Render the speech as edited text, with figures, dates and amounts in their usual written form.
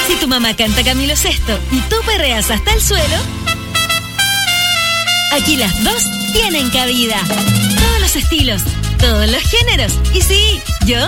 Si tu mamá canta Camilo Sesto y tú perreas hasta el suelo, aquí las dos tienen cabida. Todos los estilos, todos los géneros. Y sí, yo